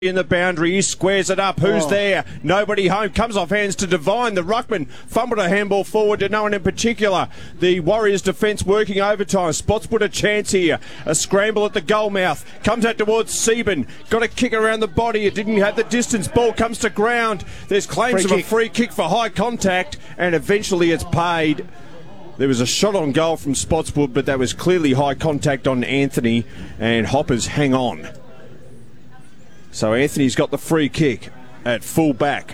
in the boundary, he squares it up. Who's there? Nobody home. Comes off hands to Devine. The ruckman fumbled a handball forward to no one in particular. The Warriors defence working overtime. Spotswood a chance here. A scramble at the goal mouth. Comes out towards Sieben. Got a kick around the body. It didn't have the distance. Ball comes to ground. There's claims of a free kick for high contact, and eventually it's paid. There was a shot on goal from Spotswood, but that was clearly high contact on Anthony, and Hoppers hang on. So Anthony's got the free kick at full back.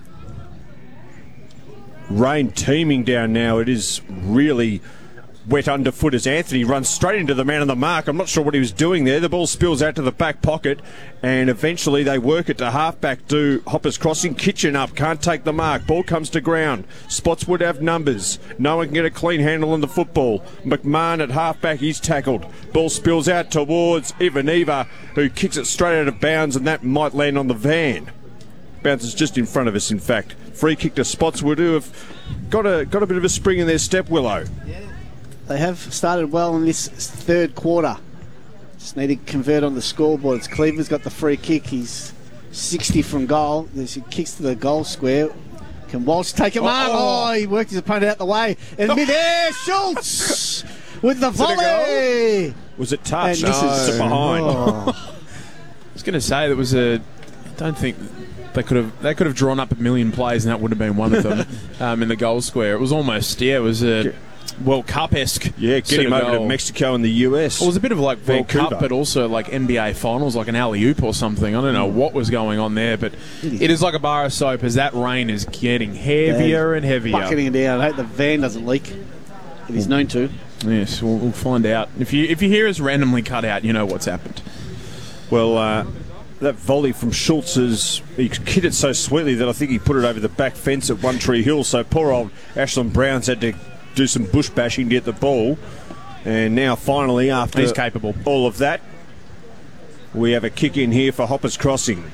Rain teeming down now. It is really wet underfoot as Anthony runs straight into the man on the mark. I'm not sure what he was doing there. The ball spills out to the back pocket, and eventually they work it to halfback. Do Hoppers crossing. Kitchen up, can't take the mark. Ball comes to ground. Spotswood have numbers. No one can get a clean handle on the football. McMahon at halfback, he's tackled. Ball spills out towards Ivaneva, who kicks it straight out of bounds, and that might land on the van. Bounces just in front of us, in fact. Free kick to Spotswood, who have got a bit of a spring in their step, Willow. Yeah. They have started well in this third quarter. Just need to convert on the scoreboard. It's Cleaver's got the free kick. He's 60 from goal. He kicks to the goal square. Can Walsh take him up? Oh, he worked his opponent out the way. In mid-air, Schultz with the volley. Was it touch? And this is behind. I was going to say that was I don't think they could have drawn up a million plays, and that would have been one of them in the goal square. It was almost it was a World Cup-esque. Yeah, get him over to Mexico and the US. It was a bit of like Vancouver. World Cup, but also like NBA Finals, like an alley-oop or something. I don't know what was going on there, but it is like a bar of soap as that rain is getting heavier and heavier. Bucketing it down. I hope the van doesn't leak. It is known to. Yes, we'll find out. If you hear us randomly cut out, you know what's happened. Well, that volley from Schultz he hit it so sweetly that I think he put it over the back fence at One Tree Hill, so poor old Ashland Browns had to do some bush bashing to get the ball. And now finally, after he's capable. All of that, we have a kick in here for Hoppers Crossing.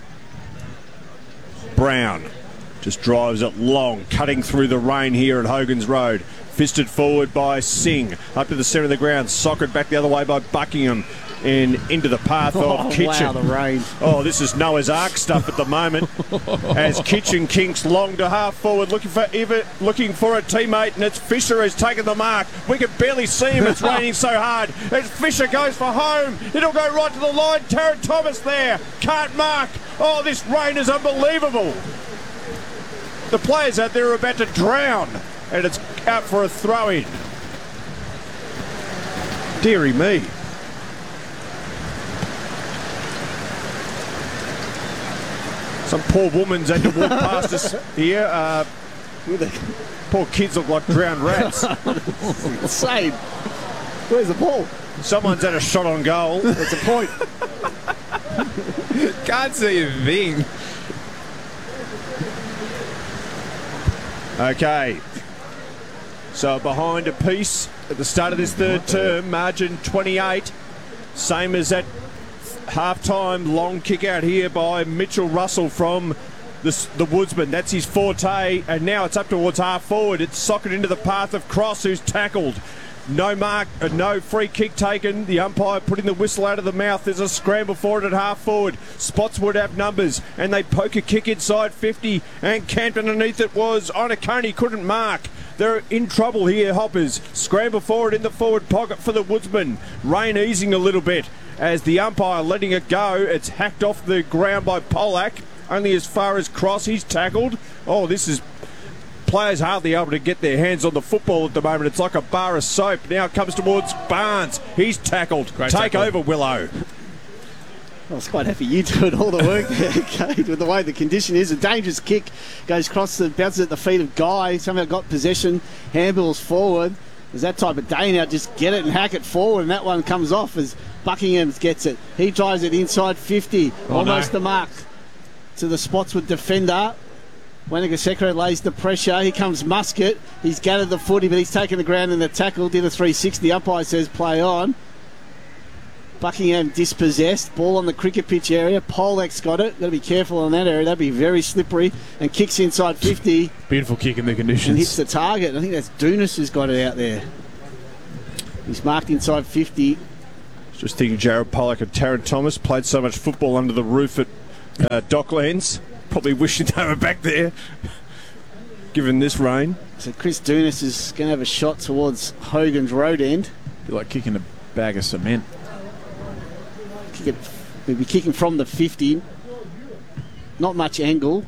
Brown just drives it long, cutting through the rain here at Hogan's Road. Fisted forward by Singh, up to the centre of the ground, socked back the other way by Buckingham, and into the path of Kitchen. Wow, the rain. Oh, this is Noah's Ark stuff at the moment. As Kitchen kinks long to half forward, looking for a teammate, and it's Fisher who's taken the mark. We can barely see him. It's raining so hard. As Fisher goes for home, it'll go right to the line. Tarrant Thomas there, can't mark. Oh, this rain is unbelievable. The players out there are about to drown, and it's out for a throw-in. Deary me. Some poor woman's had to walk past us here. Poor kids look like drowned rats. Insane. Where's the ball? Someone's had a shot on goal. That's a point. Can't see a thing. Okay. So behind a piece at the start of this third term, margin 28. Same as at half-time. Long kick out here by Mitchell Russell from the Woodsman. That's his forte, and now it's up towards half forward. It's socked into the path of Cross, who's tackled. No mark, no free kick taken. The umpire putting the whistle out of the mouth. There's a scramble for it at half forward. Spotswood have numbers, and they poke a kick inside 50, and camped underneath it was Onakoni, couldn't mark. They're in trouble here, Hoppers. Scramble forward in the forward pocket for the Woodsman. Rain easing a little bit as the umpire letting it go. It's hacked off the ground by Polak, only as far as Cross. He's tackled. Oh, this is players hardly able to get their hands on the football at the moment. It's like a bar of soap. Now it comes towards Barnes. He's tackled. Great Take tackle. over, Willow. I was quite happy you doing all the work there, Kate, with the way the condition is. A dangerous kick goes across bounces at the feet of Guy. Somehow got possession, handballs forward. There's that type of day now. Just get it and hack it forward, and that one comes off as Buckingham gets it. He drives it inside 50, almost the mark to the Spotswood defender. Wanagaseko lays the pressure. Here comes Muscat. He's gathered the footy, but he's taken the ground in the tackle. Did a 360. The umpire says play on. Buckingham dispossessed. Ball on the cricket pitch area. Polak's got it. Got to be careful on that area. That'd be very slippery. And kicks inside 50. Beautiful kick in the conditions. And hits the target. I think that's Dunas who's got it out there. He's marked inside 50. Just thinking Jared Pollock and Tarrant Thomas played so much football under the roof at Docklands. Probably wishing they were back there, given this rain. So Chris Dunis is going to have a shot towards Hogan's Road end. Be like kicking a bag of cement. He'll be kicking from the 50. Not much angle.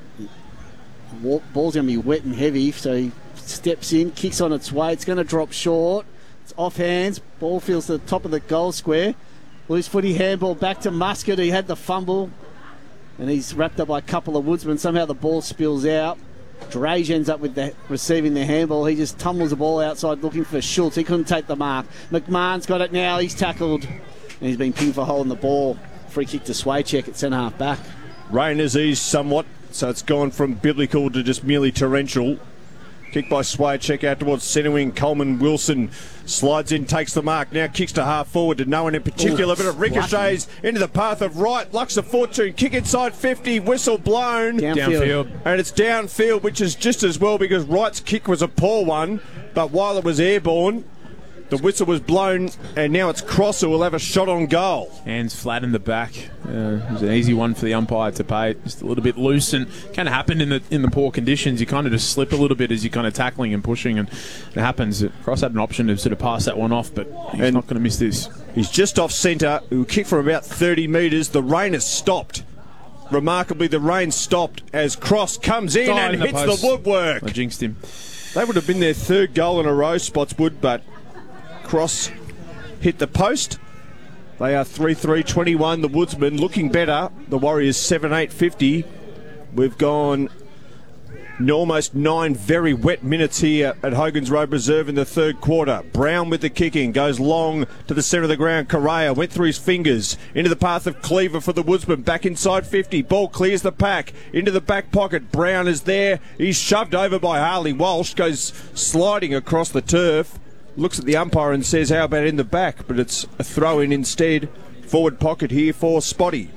Ball's going to be wet and heavy, so he steps in, kicks on its way. It's going to drop short. It's off hands. Ball feels to the top of the goal square. Loose footy handball back to Muscat. He had the fumble, and he's wrapped up by a couple of Woodsmen. Somehow the ball spills out. Drage ends up with receiving the handball. He just tumbles the ball outside looking for Schultz. He couldn't take the mark. McMahon's got it now. He's tackled, and he's been pinged for holding the ball. Free kick to Swaycheck at centre half back. Rain has eased somewhat, so it's gone from biblical to just merely torrential. Kick by Swaycheck out towards centre wing. Coleman Wilson slides in, takes the mark. Now kicks to half forward to no one in particular, but it ricochets into the path of right. Luxor Fortune, kick inside 50, whistle blown. Downfield. And it's downfield, which is just as well because Wright's kick was a poor one, but while it was airborne, the whistle was blown, and now it's Crosser will have a shot on goal. Hands flat in the back. It was an easy one for the umpire to pay. Just a little bit loose, and kind of happened in the poor conditions. You kind of just slip a little bit as you're kind of tackling and pushing, and it happens. Cross had an option to sort of pass that one off, but he's not going to miss this. He's just off centre. He'll kick from about 30 metres. The rain has stopped. Remarkably, the rain stopped as Cross comes in and hits the woodwork. I jinxed him. They would have been their third goal in a row, Spotswood, but Cross hit the post. They are 3-3-21. The Woodsmen looking better. The Warriors 7-8-50. We've gone almost 9 very wet minutes here at Hogan's Road Reserve in the third quarter. Brown with the kicking, goes long to the centre of the ground. Correa went through his fingers into the path of Cleaver for the Woodsmen. Back inside 50. Ball clears the pack into the back pocket. Brown is there. He's shoved over by Harley Walsh. Goes sliding across the turf. Looks at the umpire and says, how about in the back? But it's a throw in instead. Forward pocket here for Spotty.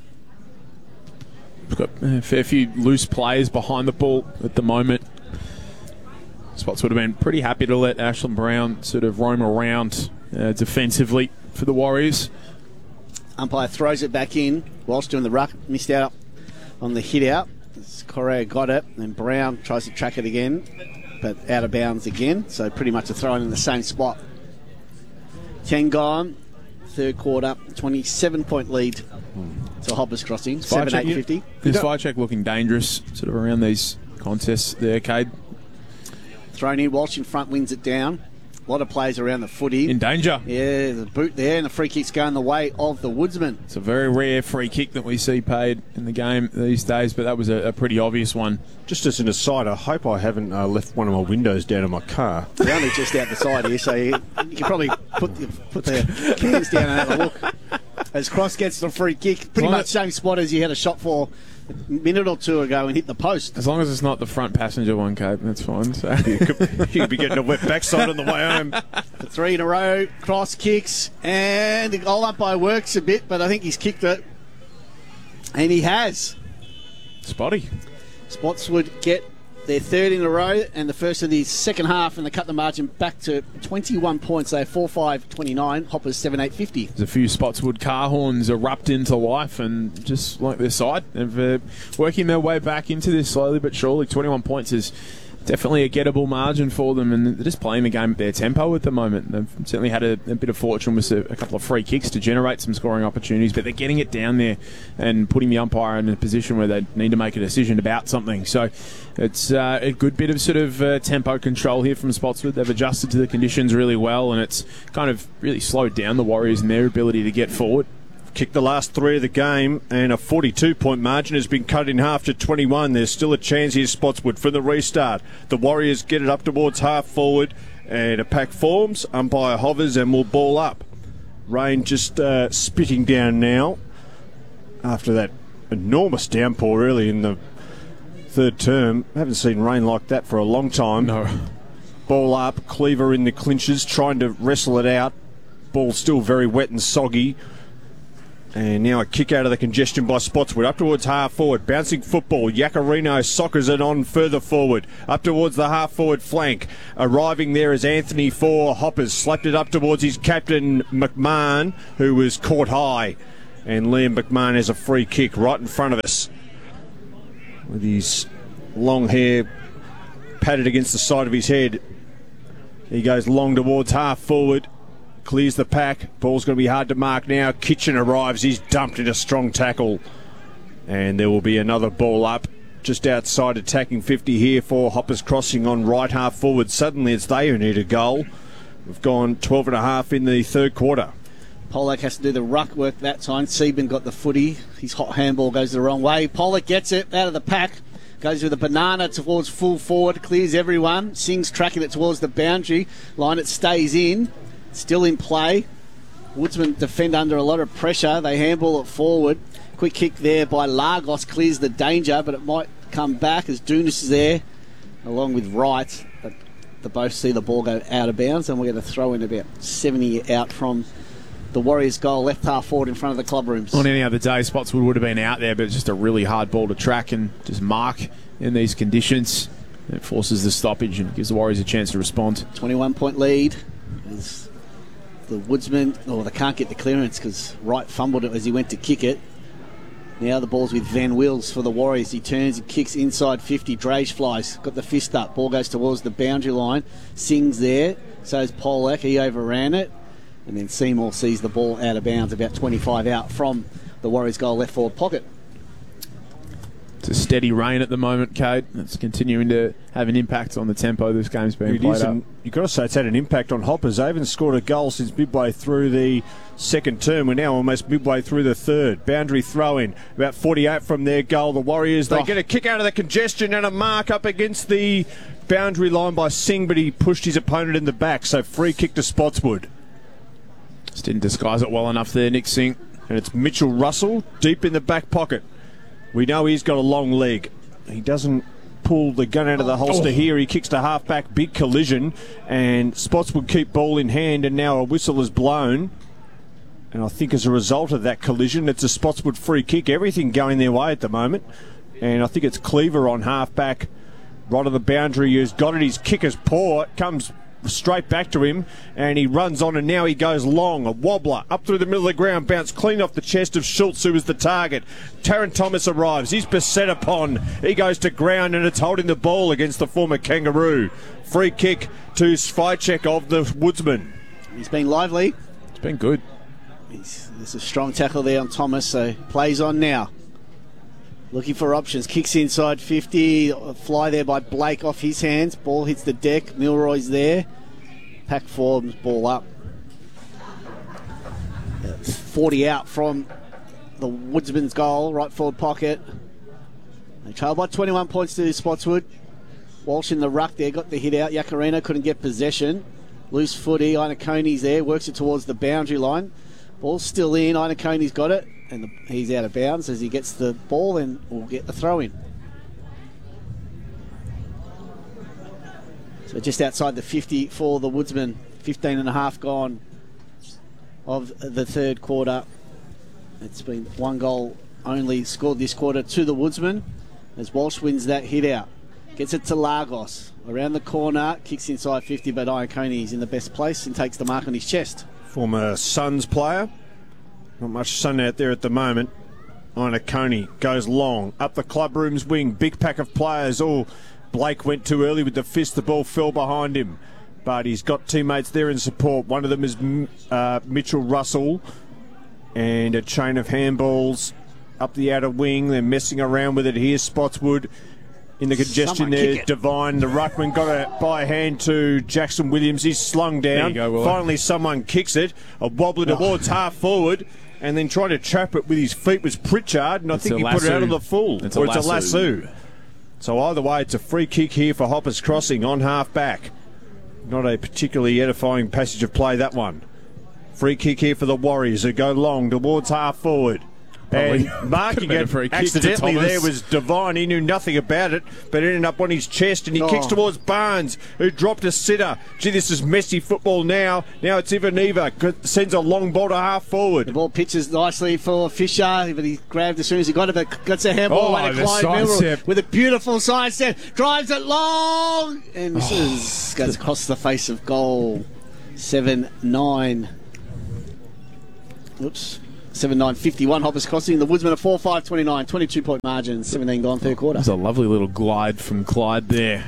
We've got a fair few loose players behind the ball at the moment. Spots would have been pretty happy to let Ashland Brown sort of roam around defensively for the Warriors. Umpire throws it back in. Walsh doing the ruck. Missed out on the hit out. Correa got it, and Brown tries to track it again, but out of bounds again, so pretty much a throw in the same spot. 10 gone, third quarter, 27-point lead to Hoppers Crossing, 7-8-50. Is Firecheck looking dangerous sort of around these contests there, Cade? Thrown in, Walsh in front wins it down. A lot of players around the footy. In danger. Yeah, the boot there, and the free kick's going the way of the Woodsman. It's a very rare free kick that we see paid in the game these days, but that was a pretty obvious one. Just as an aside, I hope I haven't left one of my windows down in my car. They're only just out the side here, so you can probably put the cans down and have a look. As Cross gets the free kick, pretty much same spot as you had a shot for a minute or two ago and hit the post. As long as it's not the front passenger one, Kate, that's fine. So. You could be getting a wet backside on the way home. For 3 in a row, Cross kicks, and the goal umpire works a bit, but I think he's kicked it. And he has. Spotty. Spotswood get their third in a row and the first of the second half, and they cut the margin back to 21 points. They're 4-5-29. Hoppers 7-8-50. There's a few Spotswood car horns erupt into life, and just like their side, they're working their way back into this slowly but surely. 21 points is definitely a gettable margin for them, and they're just playing the game at their tempo at the moment. They've certainly had a bit of fortune with a couple of free kicks to generate some scoring opportunities, but they're getting it down there and putting the umpire in a position where they need to make a decision about something. So it's a good bit of sort of tempo control here from Spotswood. They've adjusted to the conditions really well, and it's kind of really slowed down the Warriors in their ability to get forward. Kicked the last 3 of the game, and a 42-point margin has been cut in half to 21. There's still a chance here, Spotswood, for the restart. The Warriors get it up towards half forward, and a pack forms. Umpire hovers and will ball up. Rain just spitting down now after that enormous downpour early in the third term. I haven't seen rain like that for a long time. No. Ball up, Cleaver in the clinches, trying to wrestle it out. Ball still very wet and soggy. And now a kick out of the congestion by Spotswood. Up towards half forward. Bouncing football. Yacarino soccers it on further forward. Up towards the half forward flank. Arriving there is Anthony for Hoppers. Slapped it up towards his captain, McMahon, who was caught high. And Liam McMahon has a free kick right in front of us. With his long hair patted against the side of his head. He goes long towards half forward. Clears the pack. Ball's going to be hard to mark now. Kitchen arrives. He's dumped in a strong tackle. And there will be another ball up just outside attacking 50 here for Hoppers Crossing on right half forward. Suddenly it's they who need a goal. We've gone 12 and a half in the third quarter. Pollock has to do the ruck work that time. Seaman got the footy. His hot handball goes the wrong way. Pollock gets it out of the pack. Goes with a banana towards full forward. Clears everyone. Singh's tracking it towards the boundary line. It stays in. Still in play. Woodsman defend under a lot of pressure. They handball it forward. Quick kick there by Lagos. Clears the danger, but it might come back as Dunas is there along with Wright. But they both see the ball go out of bounds, and we're going to throw in about 70 out from the Warriors' goal, left half forward in front of the club rooms. On any other day, Spotswood would have been out there, but it's just a really hard ball to track and just mark in these conditions. It forces the stoppage and gives the Warriors a chance to respond. 21-point lead. As the Woodsman, they can't get the clearance because Wright fumbled it as he went to kick it. Now the ball's with Van Wills for the Warriors. He turns and kicks inside 50. Drage flies. Got the fist up. Ball goes towards the boundary line. Singh's there. So is Pollock. He overran it. And then Seymour sees the ball out of bounds, about 25 out from the Warriors' goal left forward pocket. It's a steady rain at the moment, Kate. It's continuing to have an impact on the tempo this game's being played up. You've got to say it's had an impact on Hoppers. They haven't scored a goal since midway through the second term. We're now almost midway through the third. Boundary throw-in, about 48 from their goal. The Warriors, they get a kick out of the congestion and a mark up against the boundary line by Singh, but he pushed his opponent in the back, so free kick to Spotswood. Just didn't disguise it well enough there, Nick Singh. And it's Mitchell Russell deep in the back pocket. We know he's got a long leg. He doesn't pull the gun out of the holster here. He kicks to half-back, big collision, and Spotswood keep ball in hand, and now a whistle is blown. And I think as a result of that collision, it's a Spotswood free kick. Everything going their way at the moment. And I think it's Cleaver on half-back, right on the boundary, who's got it. His kick is poor. It comes straight back to him, and he runs on, and now he goes long, a wobbler up through the middle of the ground, bounced clean off the chest of Schultz, who was the target. Tarrant Thomas arrives. He's beset upon. He goes to ground, and it's holding the ball against the former Kangaroo. Free kick to Svajcek of the Woodsman. He's been lively. It's been good. There's a strong tackle there on Thomas, so plays on now. Looking for options. Kicks inside 50. Fly there by Blake off his hands. Ball hits the deck. Milroy's there. Pack forms. Ball up. 40 out from the Woodsman's goal. Right forward pocket. They trail by 21 points to Spotswood. Walsh in the ruck there. Got the hit out. Yacarino couldn't get possession. Loose footy. Iannaconi's there. Works it towards the boundary line. Ball's still in. Iannaconi's got it. And he's out of bounds as he gets the ball, and we'll get the throw in. So just outside the 50 for the Woodsman. 15 and a half gone of the third quarter. It's been one goal only scored this quarter to the Woodsman as Walsh wins that hit out. Gets it to Lagos. Around the corner, kicks inside 50, but Iannaconi is in the best place and takes the mark on his chest. Former Suns player. Not much sun out there at the moment. Iannaconi goes long. Up the club room's wing. Big pack of players. Blake went too early with the fist. The ball fell behind him. But he's got teammates there in support. One of them is Mitchell Russell. And a chain of handballs up the outer wing. They're messing around with it. Here's Spotswood. In the congestion there, Devine, the ruckman, got it by hand to Jackson Williams. He's slung down. There you go, finally, someone kicks it. A wobbler towards half forward, and then trying to trap it with his feet was Pritchard, and I think he put it out of the full. It's a lasso. So either way, it's a free kick here for Hoppers Crossing on half back. Not a particularly edifying passage of play, that one. Free kick here for the Warriors, who go long towards half forward. And marking it accidentally there was Devine. He knew nothing about it, but it ended up on his chest, and he kicks towards Barnes, who dropped a sitter. Gee, this is messy football now. Now it's Ivaniva. Sends a long ball to half forward. The ball pitches nicely for Fisher, but he grabbed as soon as he got it, but gets a handball away to Clyde Milroy with a beautiful side step. Drives it long, and misses. Goes across the face of goal. 7-9. Oops. 7-9-51. Hoppers Crossing. The Woodsman at 4-5-29. 22-point margin. 17 gone third quarter. There's a lovely little glide from Clyde there.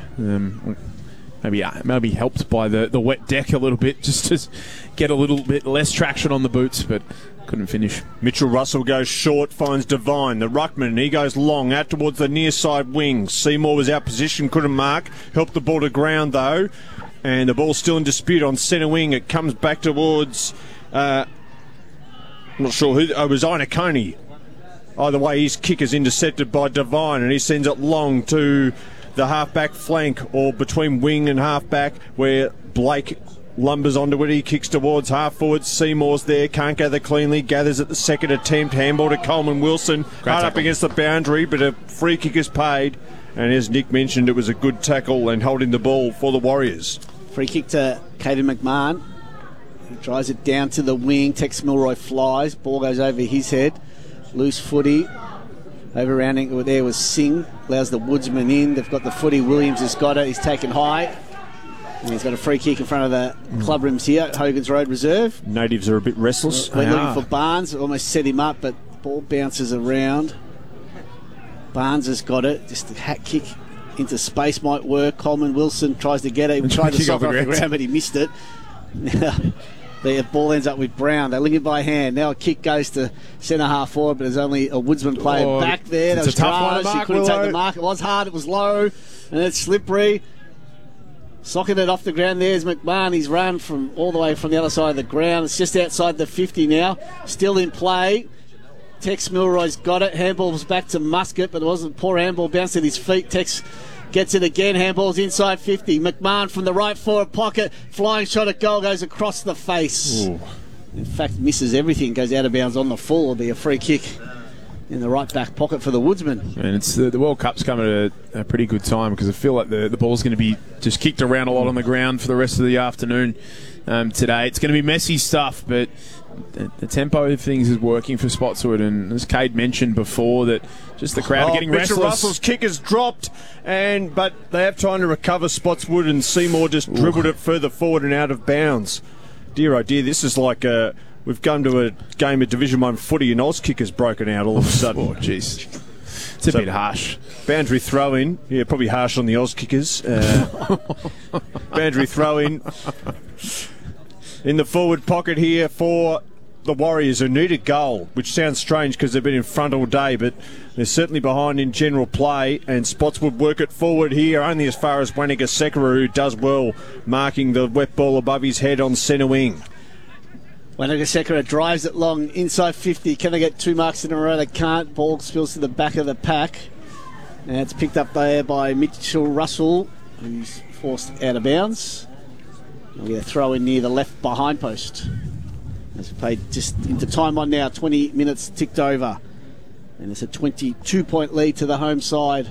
Maybe helped by the wet deck a little bit, just to get a little bit less traction on the boots, but couldn't finish. Mitchell Russell goes short, finds Devine. The ruckman, he goes long, out towards the near side wing. Seymour was out position, couldn't mark. Helped the ball to ground, though. And the ball's still in dispute on centre wing. It comes back towards... I'm not sure who... it was Inakoni. Either way, his kick is intercepted by Devine, and he sends it long to the half-back flank, or between wing and half-back, where Blake lumbers onto it. He kicks towards half-forward. Seymour's there, can't gather cleanly, gathers at the second attempt. Handball to Coleman Wilson. Hard up against the boundary, but a free kick is paid. And as Nick mentioned, it was a good tackle and holding the ball for the Warriors. Free kick to Caden McMahon. He drives it down to the wing. Tex Milroy flies. Ball goes over his head. Loose footy. Overrounding there was Singh. Allows the Woodsman in. They've got the footy. Williams has got it. He's taken high. And he's got a free kick in front of the club rooms here at Hogan's Road Reserve. Natives are a bit restless. We're looking for Barnes. Almost set him up, but ball bounces around. Barnes has got it. Just a hat kick into space might work. Coleman Wilson tries to get it. He tried to sock it off the ground, but he missed it. The ball ends up with Brown. They link it by hand. Now a kick goes to centre half forward, but there's only a Woodsman player back there. That was a tough one to mark. He couldn't take the mark. It was hard. It was low, and it's slippery. Socking it off the ground. There's McMahon. He's run from all the way from the other side of the ground. It's just outside the 50 now. Still in play. Tex Milroy's got it. Handball's back to Muscat, but it wasn't. Poor handball bounced at his feet. Tex gets it again. Handball's inside 50. McMahon from the right forward pocket. Flying shot at goal goes across the face. Ooh. In fact, misses everything. Goes out of bounds on the full. It'll be a free kick in the right back pocket for the Woodsman. And it's the World Cup's coming at a pretty good time, because I feel like the ball's going to be just kicked around a lot on the ground for the rest of the afternoon today. It's going to be messy stuff, but the tempo of things is working for Spotswood, and as Cade mentioned before, that just the crowd are getting restless. Russell's kick has dropped, but they have time to recover Spotswood, and Seymour just dribbled it further forward and out of bounds. Dear oh dear, this is like we've come to a game of Division 1 footy and Oz kick has broken out all of a sudden. Oh jeez, it's a bit harsh. Boundary throw in, yeah, probably harsh on the Oz kickers. Boundary throw in the forward pocket here for the Warriors, who need a goal, which sounds strange because they've been in front all day, but they're certainly behind in general play, and Spotswood work it forward here only as far as Waniga Sekera, who does well marking the wet ball above his head on centre wing. Waniga Sekera drives it long inside 50. Can they get 2 marks in a row? They can't. Ball spills to the back of the pack, and it's picked up there by Mitchell Russell, who's forced out of bounds. We'll get a throw in near the left behind post. As we played just into time on now, 20 minutes ticked over. And it's a 22-point lead to the home side.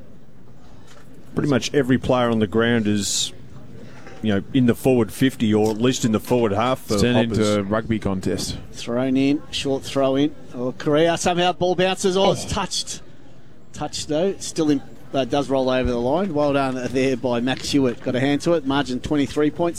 Pretty much every player on the ground is, in the forward 50, or at least in the forward half for Turned Hoppers. into a rugby contest. Thrown in, short throw in. Correa somehow ball bounces. It's touched. Touched though. Still in. Does roll over the line. Well done there by Max Hewitt. Got a hand to it. Margin 23 points.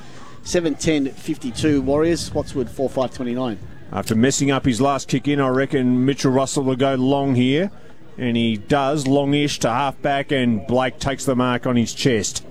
7-10-52 Warriors. Spotswood 4-5-29. After messing up his last kick in, I reckon Mitchell Russell will go long here. And he does, longish to half-back, and Blake takes the mark on his chest.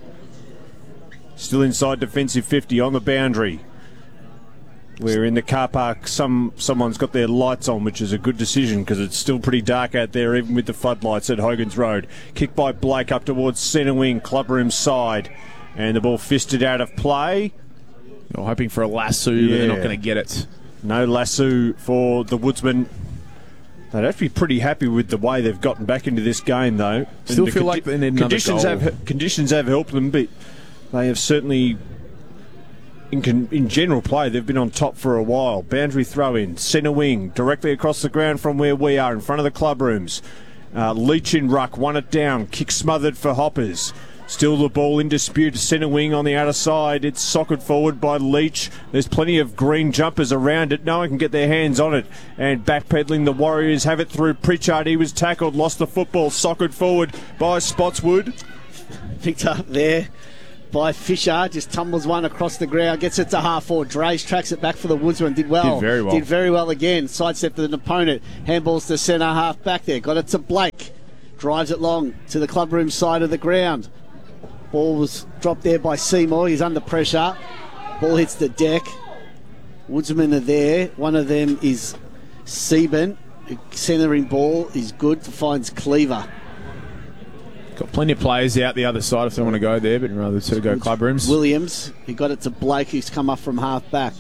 Still inside defensive 50 on the boundary. We're in the car park. Someone's got their lights on, which is a good decision because it's still pretty dark out there, even with the floodlights at Hogan's Road. Kick by Blake up towards centre wing, clubroom side. And the ball fisted out of play. You're hoping for a lasso, but they're not going to get it. No lasso for the Woodsman. They'd have to be pretty happy with the way they've gotten back into this game, though. Still feel like they need another goal. Conditions have helped them, but they have certainly, in general play, they've been on top for a while. Boundary throw in, centre wing, directly across the ground from where we are, in front of the club rooms. Leach in ruck, won it down, kick smothered for Hoppers. Still the ball in dispute, centre wing on the outer side. It's socked forward by Leach. There's plenty of green jumpers around it. No one can get their hands on it. And backpedaling, the Warriors have it through Pritchard. He was tackled, lost the football, socked forward by Spotswood. Picked up there by Fisher. Just tumbles one across the ground, gets it to half forward. Drays tracks it back for the Woodsman. Did well. Did very well again. Sidestepped an opponent. Handballs to centre half back there. Got it to Blake. Drives it long to the clubroom side of the ground. Ball was dropped there by Seymour. He's under pressure. Ball hits the deck. Woodsmen are there. One of them is Sieben. Centering ball is good. Finds Cleaver. Got plenty of players out the other side if they want to go there, but rather sort of go club rooms. Williams, he got it to Blake, who's come up from half back.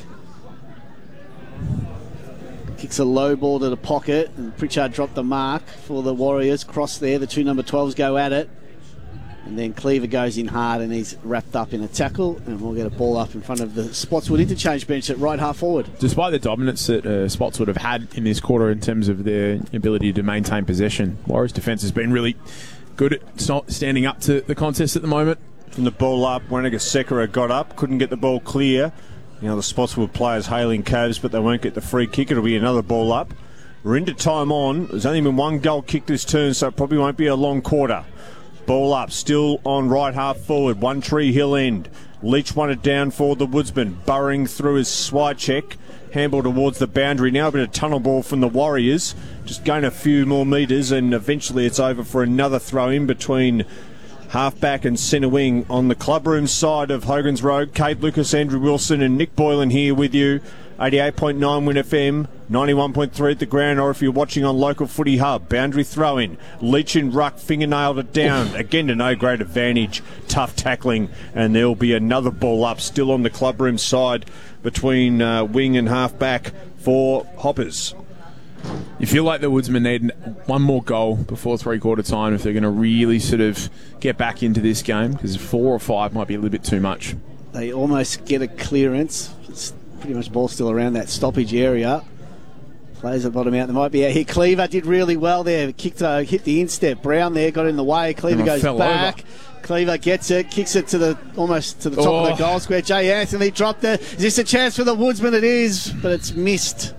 Kicks a low ball to the pocket, and Pritchard dropped the mark for the Warriors. Cross there, the two number 12s go at it. And then Cleaver goes in hard and he's wrapped up in a tackle, and we'll get a ball up in front of the Spotswood interchange bench at right half forward. Despite the dominance that Spotswood have had in this quarter in terms of their ability to maintain possession, Warriors' defence has been really good at standing up to the contest at the moment. From the ball up, Wanaka-Sekera got up, couldn't get the ball clear. You know, the Spotswood players hailing Cavs, but they won't get the free kick. It'll be another ball up. We're into time on. There's only been one goal kicked this turn, so it probably won't be a long quarter. Ball up, still on right half forward, One Tree Hill end. Leach won it down for the Woodsman, burrowing through his Swycheck. Handball towards the boundary. Now a bit of tunnel ball from the Warriors. Just gain a few more metres, and eventually it's over for another throw in between half-back and centre wing on the clubroom side of Hogan's Road. Kate Lucas, Andrew Wilson and Nick Boylan here with you. 88.9 Win FM, 91.3 at the ground, or if you're watching on Local Footy Hub. Boundary throw-in. Leach and Ruck fingernailed it down. Again, to no great advantage. Tough tackling, and there'll be another ball up still on the clubroom side between wing and half-back for Hoppers. You feel like the Woodsmen need one more goal before three-quarter time if they're going to really sort of get back into this game, because 4 or 5 might be a little bit too much. They almost get a clearance. It's pretty much ball still around that stoppage area. Players at the bottom out. They might be out here. Cleaver did really well there. Hit the instep. Brown there got in the way. Cleaver goes back. Over. Cleaver gets it, kicks it to almost to the top of the goal square. Jay Anthony dropped it. Is this a chance for the Woodsmen? It is, but it's missed.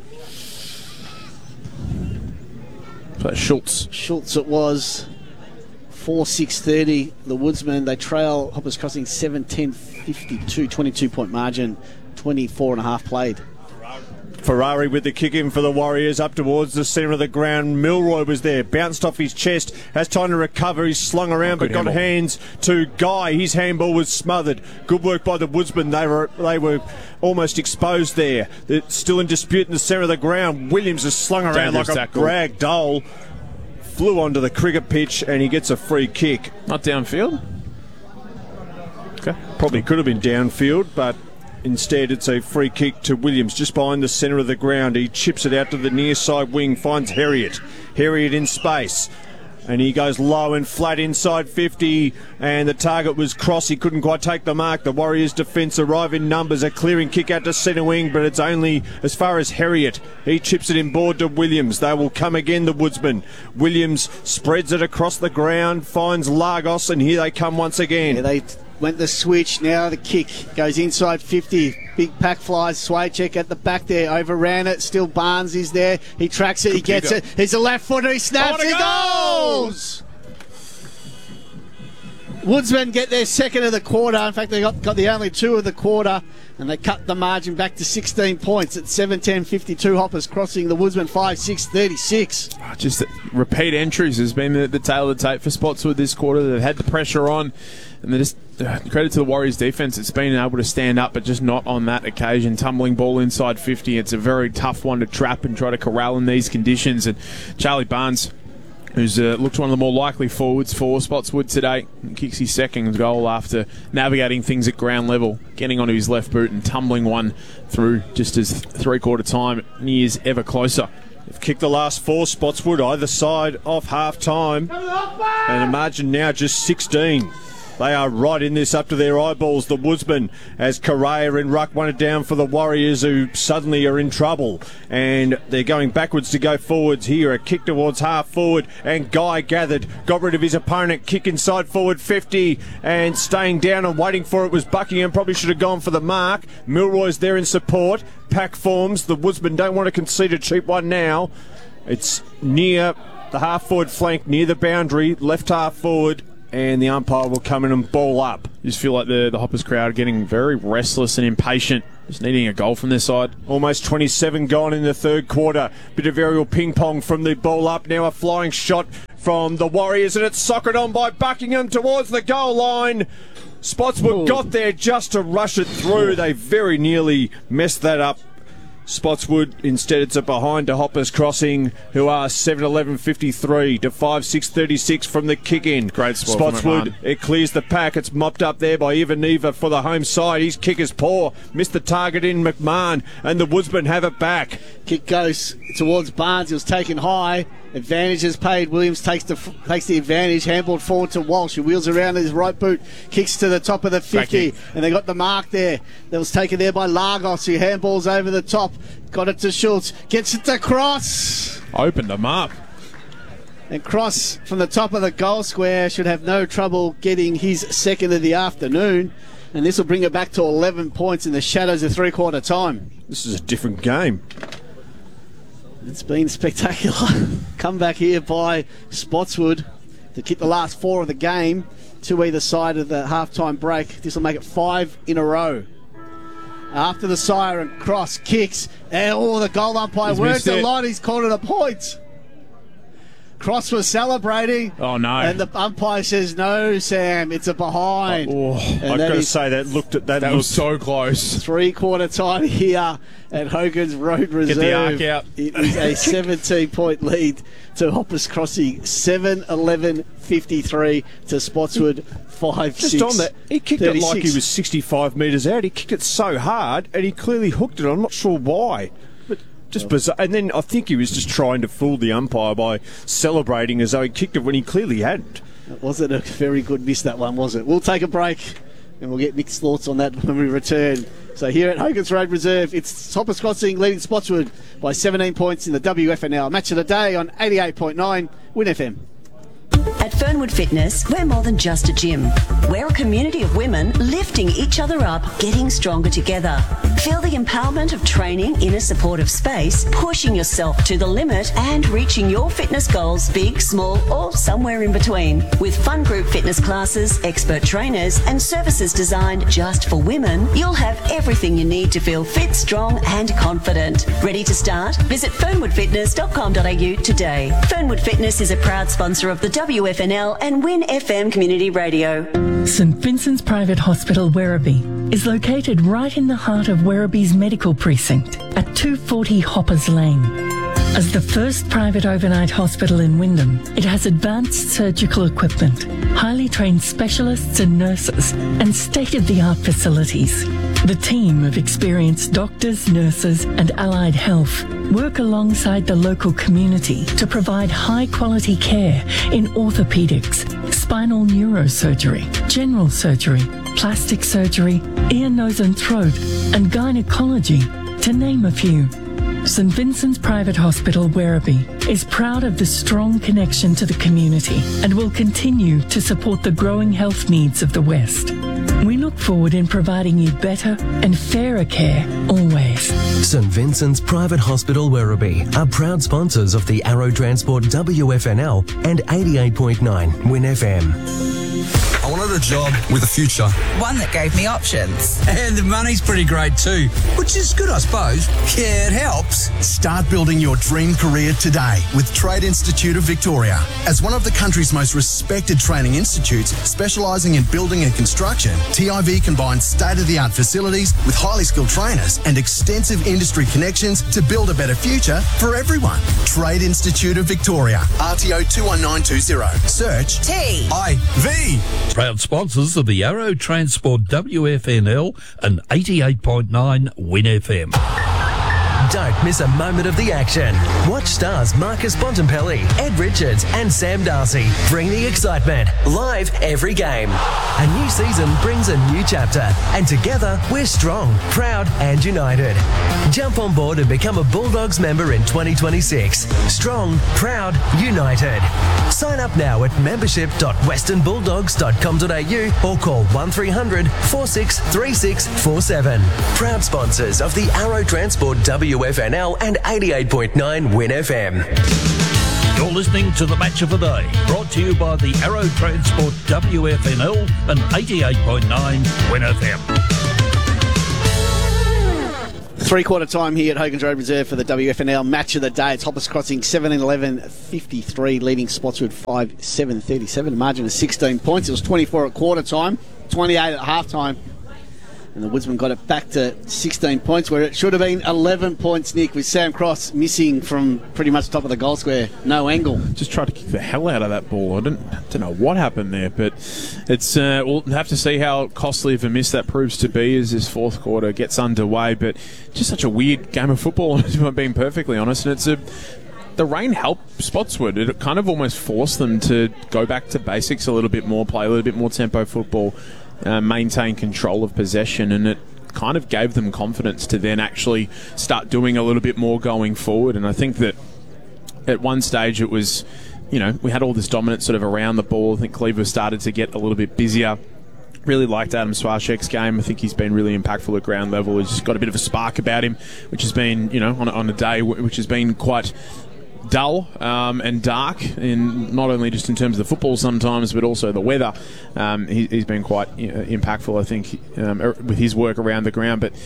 Schultz it was. 4-6-30. The Woodsmen, they trail Hoppers Crossing 7-10-52. 22-point margin. 24.5 played. Ferrari with the kick in for the Warriors up towards the centre of the ground. Milroy was there, bounced off his chest, has time to recover. He's slung around, but got hands to Guy. His handball was smothered. Good work by the Woodsmen. They were almost exposed there. They're still in dispute in the centre of the ground. Williams is slung around like a rag doll. Flew onto the cricket pitch, and he gets a free kick. Not downfield? Okay. Probably could have been downfield, but instead, it's a free kick to Williams just behind the centre of the ground. He chips it out to the near side wing, finds Herriot. Herriot in space. And he goes low and flat inside 50, and the target was cross. He couldn't quite take the mark. The Warriors' defence arrive in numbers. A clearing kick out to centre wing, but it's only as far as Herriot. He chips it inboard to Williams. They will come again, the Woodsmen. Williams spreads it across the ground, finds Lagos, and here they come once again. Yeah, they went the switch. Now the kick goes inside 50. Big pack flies. Swycheck at the back there. Overran it. Still Barnes is there. He tracks it. He gets it. He's a left footer. He snaps. He goes! Woodsmen get their second of the quarter. In fact, they got the only 2 of the quarter, and they cut the margin back to 16 points at 7-10-52. Hoppers Crossing the Woodsmen 5-6-36. Just repeat entries has been the tail of the tape for Spotswood this quarter. They've had the pressure on, and they just credit to the Warriors defence. It's been able to stand up, but just not on that occasion. Tumbling ball inside 50. It's a very tough one to trap and try to corral in these conditions. And Charlie Barnes, who's looked one of the more likely forwards for Spotswood today, kicks his second goal after navigating things at ground level, getting onto his left boot and tumbling one through just as three-quarter time nears ever closer. They've kicked the last 4, Spotswood, either side off half-time, and a margin now just 16. They are right in this up to their eyeballs, the Woodsmen, as Correa and Ruck won it down for the Warriors, who suddenly are in trouble. And they're going backwards to go forwards here. A kick towards half forward, and Guy gathered, got rid of his opponent. Kick inside forward 50, and staying down and waiting for it was Buckingham. Probably should have gone for the mark. Milroy's there in support. Pack forms. The Woodsmen don't want to concede a cheap one now. It's near the half forward flank, near the boundary, left half forward. And the umpire will come in and ball up. You just feel like the Hoppers crowd are getting very restless and impatient, just needing a goal from their side. Almost 27 gone in the third quarter. Bit of aerial ping-pong from the ball up. Now a flying shot from the Warriors, and it's socked on by Buckingham towards the goal line. Spotswood got there just to rush it through. They very nearly messed that up. Spotswood, instead it's a behind to Hoppers Crossing, who are 7-11-53 to 5-6-36 from the kick-in. Great spot. Spotswood, it clears the pack. It's mopped up there by Ivaneva for the home side. His kick is poor. Missed the target in McMahon, and the Woodsmen have it back. Kick goes towards Barnes. It was taken high. Advantage is paid. Williams takes the advantage. Handball forward to Walsh, who wheels around his right boot, kicks to the top of the 50, and they got the mark there. That was taken there by Lagos, who handballs over the top. Got it to Schultz. Gets it to Cross. Opened them up. And Cross from the top of the goal square should have no trouble getting his second of the afternoon. And this will bring it back to 11 points in the shadows of three-quarter time. This is a different game. It's been spectacular. Come back here by Spotswood to kick the last four of the game to either side of the half-time break. This will make it 5 in a row. After the siren, Cross kicks, and the goal umpire works a lot. He's called it a point. Cross was celebrating. Oh, no. And the umpire says, no, Sam, it's a behind. I've got to say, that was so close. Three-quarter time here at Hogan's Road Reserve. Get the arc out. It is a 17-point lead to Hoppers Crossing. 7-11-53 to Spotswood. 5-6. Just on that, he kicked 36. it like he was 65 metres out. He kicked it so hard, and he clearly hooked it. I'm not sure why. Just bizarre. And then I think he was just trying to fool the umpire by celebrating as though he kicked it when he clearly hadn't. It wasn't a very good miss, that one, was it? We'll take a break and we'll get Nick's thoughts on that when we return. So here at Hogan's Road Reserve, it's Hoppers Crossing leading Spotswood by 17 points in the WFNL. Match of the day on 88.9 Win FM. At Fernwood Fitness, we're more than just a gym. We're a community of women lifting each other up, getting stronger together. Feel the empowerment of training in a supportive space, pushing yourself to the limit and reaching your fitness goals, big, small, or somewhere in between. With fun group fitness classes, expert trainers, and services designed just for women, you'll have everything you need to feel fit, strong, and confident. Ready to start? Visit fernwoodfitness.com.au today. Fernwood Fitness is a proud sponsor of the WFNL and Win FM Community Radio. St Vincent's Private Hospital Werribee is located right in the heart of Werribee's medical precinct at 240 Hoppers Lane. As the first private overnight hospital in Wyndham, it has advanced surgical equipment, highly trained specialists and nurses, and state-of-the-art facilities. The team of experienced doctors, nurses, and allied health work alongside the local community to provide high-quality care in orthopedics, spinal neurosurgery, general surgery, plastic surgery, ear, nose and throat, and gynecology, to name a few. St Vincent's Private Hospital Werribee is proud of the strong connection to the community and will continue to support the growing health needs of the West. We look forward in providing you better and fairer care always. St Vincent's Private Hospital Werribee are proud sponsors of the Arrow Transport WFNL and 88.9 Win FM. I wanted a job with a future. One that gave me options. And the money's pretty great too, which is good, I suppose. Yeah, it helps. Start building your dream career today with Trade Institute of Victoria. As one of the country's most respected training institutes specialising in building and construction, TIV combines state-of-the-art facilities with highly skilled trainers and extensive industry connections to build a better future for everyone. Trade Institute of Victoria, RTO 21920. Search TIV. Proud sponsors of the Arrow Transport WFNL and 88.9 Win FM. Don't miss a moment of the action. Watch stars Marcus Bontempelli, Ed Richards and Sam Darcy bring the excitement live every game. A new season brings a new chapter, and together we're strong, proud and united. Jump on board and become a Bulldogs member in 2026. Strong, proud, united. Sign up now at membership.westernbulldogs.com.au or call 1300 463647. Proud sponsors of the Arrow Transport WFNL and 88.9 Win FM. You're listening to the Match of the Day, brought to you by the Arrow Transport WFNL and 88.9 Win FM. Three-quarter time here at Hogan's Road Reserve for the WFNL Match of the Day. It's Hoppers Crossing 17-11-53, leading Spotswood 5-7-37. A margin of 16 points. It was 24 at quarter time, 28 at half time. And the Woodsmen got it back to 16 points, where it should have been 11 points, Nick, with Sam Cross missing from pretty much top of the goal square. No angle. Just tried to kick the hell out of that ball. I don't know what happened there, but it's we'll have to see how costly of a miss that proves to be as this fourth quarter gets underway. But just such a weird game of football, if I'm being perfectly honest. And the rain helped Spotswood. It kind of almost forced them to go back to basics a little bit more, play a little bit more tempo football, maintain control of possession, and it kind of gave them confidence to then actually start doing a little bit more going forward. And I think that at one stage it was, we had all this dominance sort of around the ball. I think Cleaver started to get a little bit busier. Really liked Adam Swashek's game. I think he's been really impactful at ground level. He's got a bit of a spark about him, which has been, on a day which has been quite dull and dark, in not only just in terms of the football sometimes, but also the weather. He's been quite impactful, I think, with his work around the ground. But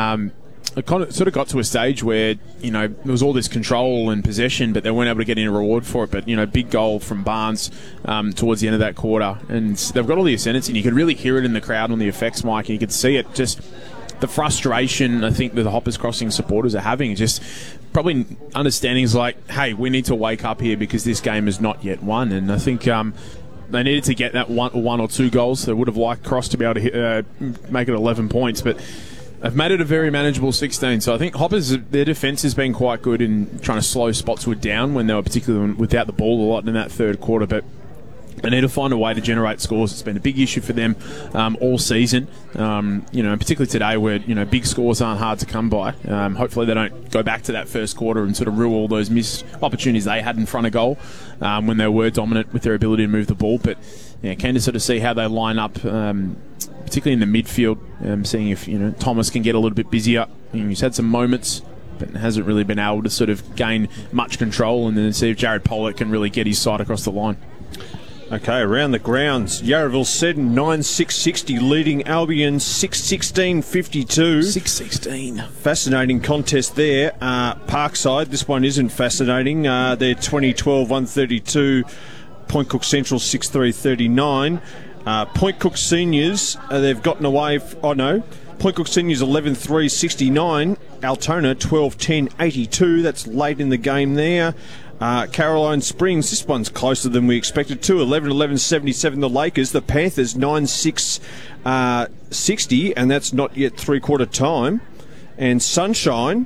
it sort of got to a stage where there was all this control and possession, but they weren't able to get any reward for it. But big goal from Barnes towards the end of that quarter, and they've got all the ascendancy, and you could really hear it in the crowd on the effects mic, and you could see it, just the frustration I think that the Hoppers Crossing supporters are having. Just probably understandings like, hey, we need to wake up here because this game is not yet won. And I think they needed to get that one or two goals. They would have liked Cross to be able to make it 11 points, but they've made it a very manageable 16. So I think Hoppers, their defence has been quite good in trying to slow Spotswood down when they were particularly without the ball a lot in that third quarter. But they need to find a way to generate scores. It's been a big issue for them all season, particularly today where, big scores aren't hard to come by. Hopefully they don't go back to that first quarter and sort of rule all those missed opportunities they had in front of goal when they were dominant with their ability to move the ball. But keen to sort of see how they line up, particularly in the midfield, seeing if, Thomas can get a little bit busier. He's had some moments, but hasn't really been able to sort of gain much control, and then see if Jared Pollock can really get his side across the line. Okay, around the grounds, Yarraville Seddon 9-6-60, leading Albion 6-16-52. 6-16. Fascinating contest there. Parkside, this one isn't fascinating. They're 2012-132. Point Cook Central 6-3-39. Point Cook Seniors, they've gotten away. Point Cook Seniors 11-3-69. Altona 12-10-82. That's late in the game there. Caroline Springs, this one's closer than we expected too. 11-11-77 the Lakers. The Panthers 9-6-60, and that's not yet three-quarter time. And Sunshine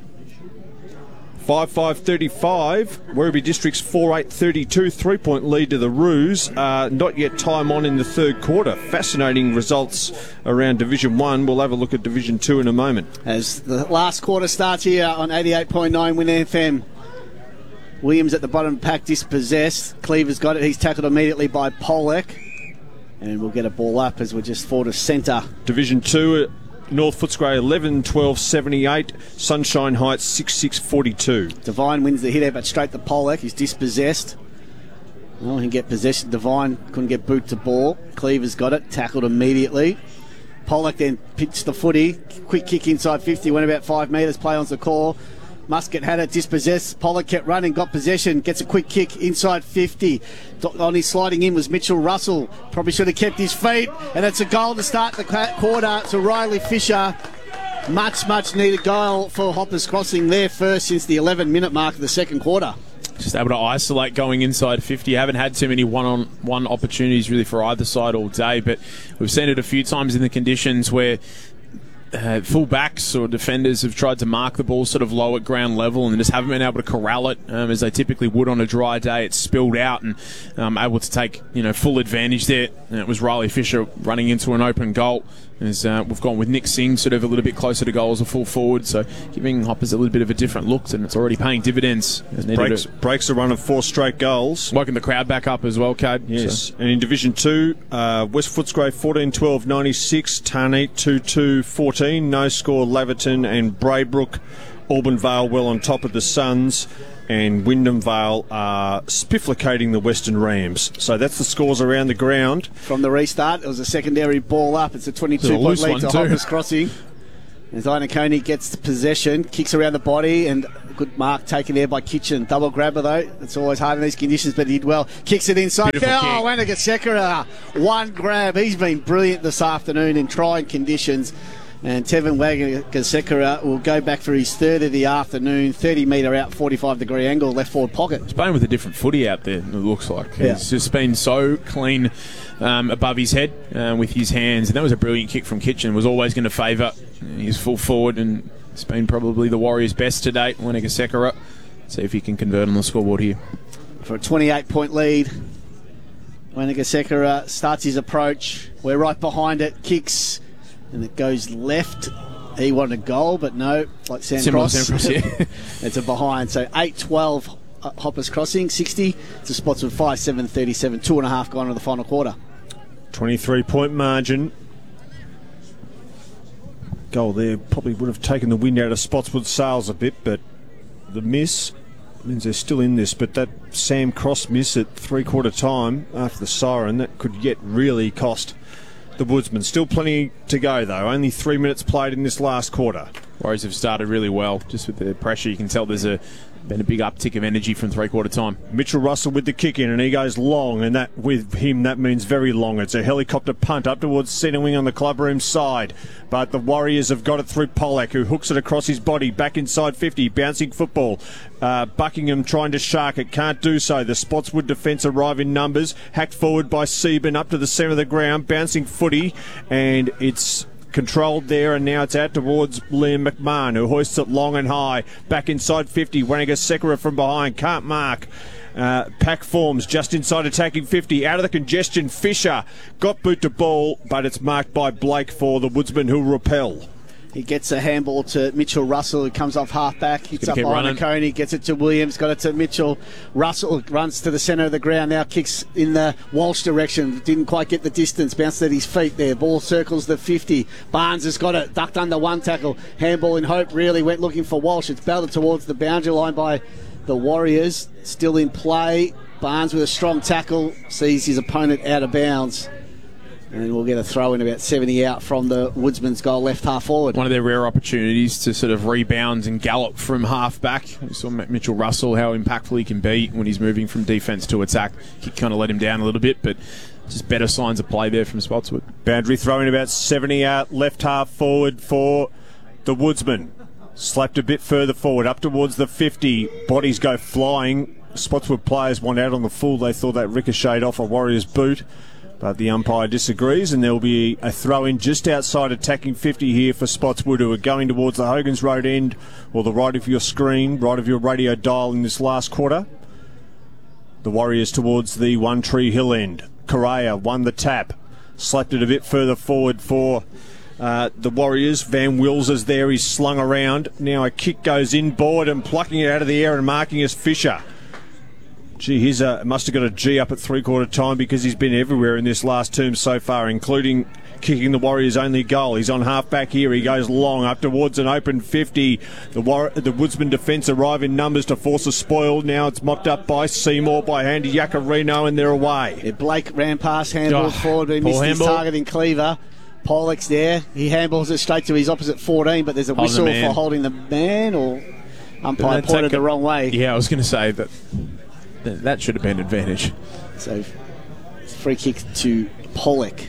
5-5-35. Werribee Districts 4-8-32. 3-point lead to the Roos. Not yet time on in the third quarter. Fascinating results around Division 1. We'll have a look at Division 2 in a moment. As the last quarter starts here on 88.9 Win FM. Williams at the bottom of the pack, dispossessed. Cleaver's got it. He's tackled immediately by Pollock. And we'll get a ball up as we're just forward of centre. Division 2, North Footscray 11-12-78. Sunshine Heights 6-6-42. Devine wins the hit out, but straight to Pollock. He's dispossessed. Well, he can get possession. Devine couldn't get boot to ball. Cleaver's got it. Tackled immediately. Pollock then pitched the footy. Quick kick inside 50. Went about 5 metres. Play on's the call. Muscat had it dispossessed. Pollock kept running, got possession, gets a quick kick inside 50. On his sliding in was Mitchell Russell. Probably should have kept his feet. And it's a goal to start the quarter to Riley Fisher. Much needed goal for Hoppers Crossing there first since the 11-minute mark of the second quarter. Just able to isolate going inside 50. Haven't had too many one-on-one opportunities really for either side all day, but we've seen it a few times in the conditions where full backs or defenders have tried to mark the ball sort of low at ground level and just haven't been able to corral it as they typically would on a dry day. It's spilled out and able to take full advantage there. And it was Riley Fisher running into an open goal. As we've gone with Nick Singh sort of a little bit closer to goal as a full forward, so giving Hoppers a little bit of a different look, and it's already paying dividends. Breaks a run of 4 straight goals. Woken the crowd back up as well, Cade. Yes, so. And in Division 2, West Footscray 14-12-96, Tarneet 2-2-14, no score Laverton and Braybrook. Auburn Vale well on top of the Suns. and Wyndham Vale are spifflicating the Western Rams. So that's the scores around the ground. From the restart, it was a secondary ball up. It's a 22-point lead to Hoppers Crossing. As Inakoni gets the possession, kicks around the body, and good mark taken there by Kitchen. Double grabber though. It's always hard in these conditions, but he did well. Kicks it inside. Wanagasekara, one grab. He's been brilliant this afternoon in trying conditions. And Tevin Wanagasekara will go back for his third of the afternoon. 30-metre out, 45-degree angle, left forward pocket. He's playing with a different footy out there, it looks like. Yeah. He's just been so clean above his head with his hands. And that was a brilliant kick from Kitchen. Was always going to favour his full forward, and it's been probably the Warriors' best to date. Wanagasekara. See if he can convert on the scoreboard here. For a 28-point lead, Wanagasekara starts his approach. We're right behind it. Kicks. And it goes left. He wanted a goal, but no, like Sandcross. Yeah. It's a behind. So 8-12 Hoppers Crossing, 60 to Spotswood 5-7, 37. 2.5 gone to the final quarter. 23-point margin. Goal there probably would have taken the wind out of Spotswood's sails a bit, but the miss means they're still in this. But that Sam Cross miss at three-quarter time after the siren, that could yet really cost the Woodsmen. Still plenty to go though. Only 3 minutes played in this last quarter. Warriors have started really well. Just with the pressure, you can tell there's been a big uptick of energy from three-quarter time. Mitchell Russell with the kick in, and he goes long, and that with him that means very long. It's a helicopter punt up towards centre wing on the clubroom side, but the Warriors have got it through Pollack, who hooks it across his body back inside 50. Bouncing football. Buckingham trying to shark it, can't do so. The Spotswood defence arrive in numbers, hacked forward by Sieben up to the centre of the ground, bouncing footy, and it's controlled there, and now it's out towards Liam McMahon, who hoists it long and high. Back inside 50, Wanagasekara from behind, can't mark. Pack forms just inside attacking 50, out of the congestion. Fisher got boot to ball, but it's marked by Blake for the Woodsman, who'll repel. He gets a handball to Mitchell Russell, who comes off half-back, hits up Inakoni, gets it to Williams, got it to Mitchell. Russell runs to the centre of the ground, now kicks in the Walsh direction, didn't quite get the distance, bounced at his feet there, ball circles the 50. Barnes has got it, ducked under one tackle, handball in hope, really went looking for Walsh. It's belted towards the boundary line by the Warriors, still in play. Barnes with a strong tackle, sees his opponent out of bounds. And we'll get a throw in about 70 out from the Woodsman's goal, left half forward. One of their rare opportunities to sort of rebound and gallop from half back. We saw Mitchell Russell, how impactful he can be when he's moving from defence to attack. He kind of let him down a little bit, but just better signs of play there from Spotswood. Boundary throw in about 70 out, left half forward for the Woodsman. Slapped a bit further forward, up towards the 50. Bodies go flying. Spotswood players want out on the full. They thought that ricocheted off a Warriors boot, but the umpire disagrees, and there will be a throw-in just outside attacking 50 here for Spotswood, who are going towards the Hogan's Road end, or the right of your screen, right of your radio dial in this last quarter. The Warriors towards the One Tree Hill end. Correa won the tap, slapped it a bit further forward for the Warriors. Van Wills is there, he's slung around. Now a kick goes inboard, and plucking it out of the air and marking is Fisher. Gee, he's must have got a G up at three-quarter time, because he's been everywhere in this last term so far, including kicking the Warriors' only goal. He's on half-back here. He goes long up towards an open 50. The Woodsman defence arrive in numbers to force a spoil. Now it's mopped up by Seymour, by Handy Yacarino, and they're away. Yeah, Blake ran past, handball forward, but missed his target in Cleaver. Pollock's there. He handballs it straight to his opposite 14, but there's a whistle for holding the man, or umpire pointed the wrong way. Yeah, I was going to say that should have been an advantage. So, free kick to Pollock.